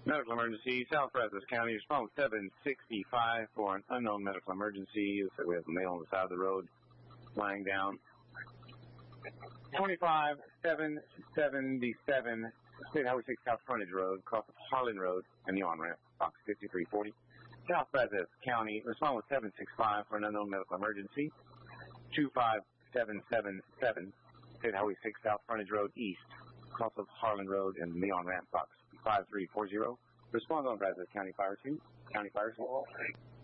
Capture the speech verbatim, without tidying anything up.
Medical emergency, South Brazos County, response seven sixty-five for an unknown medical emergency. Looks like we have a male on the side of the road, lying down. twenty-five seven seventy-seven, State Highway six South Frontage Road, across of Harlan Road and the on-ramp, box fifty-three forty. South Brazos County, respond with seven six five for an unknown medical emergency. two five seven seven seven, State Highway six South Frontage Road East, across of Harlan Road and the on-ramp, box five three four zero. Respond on Brazos County Fire two, County Fire two.